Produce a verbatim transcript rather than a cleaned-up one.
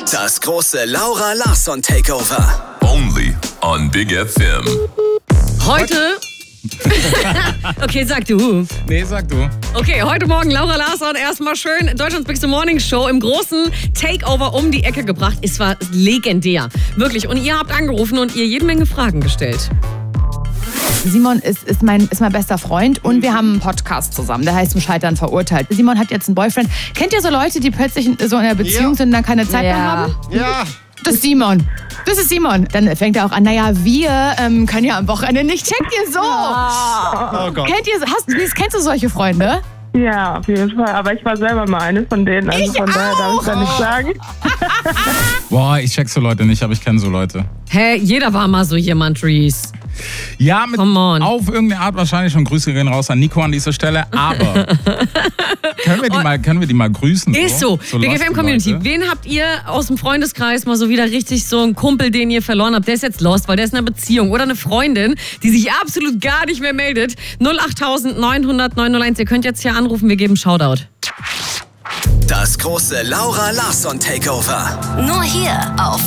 Das große Laura Larsson Takeover. Only on Big F M. Heute... Okay, sag du. Nee, sag du. Okay, heute Morgen Laura Larsson erstmal schön Deutschlands Bigste Morning Show im großen Takeover um die Ecke gebracht. Es war legendär. Wirklich. Und ihr habt angerufen und ihr jede Menge Fragen gestellt. Simon ist, ist, mein, ist mein bester Freund und wir haben einen Podcast zusammen, der heißt Zum Scheitern verurteilt. Simon hat jetzt einen Boyfriend. Kennt ihr so Leute, die plötzlich in, so in einer Beziehung Ja. sind und dann keine Zeit mehr Ja. haben? Ja. Das ist Simon. Das ist Simon. Dann fängt er auch an, naja, wir ähm, können ja am Wochenende nicht. Checkt ihr so? Oh Gott. Kennt ihr, hast, kennst du solche Freunde? Ja, auf jeden Fall. Aber ich war selber mal eine von denen. Also Ich von daher darf ich da nicht sagen. Boah, ich check so Leute nicht, aber ich kenne so Leute. Hä, jeder war mal so jemand, Reese. Ja, mit Come on. auf irgendeine Art wahrscheinlich schon. Grüße gehen raus an Nico an dieser Stelle. Aber können, wir die mal, können wir die mal grüßen? Ist so. Big F M Community. Leute? Wen habt ihr aus dem Freundeskreis mal so wieder richtig so einen Kumpel, den ihr verloren habt? Der ist jetzt lost, weil der ist in einer Beziehung. Oder eine Freundin, die sich absolut gar nicht mehr meldet. null acht neun null null neun null eins. Ihr könnt jetzt hier anrufen, wir geben Shoutout. Das große Laura Larsson Takeover. Nur hier auf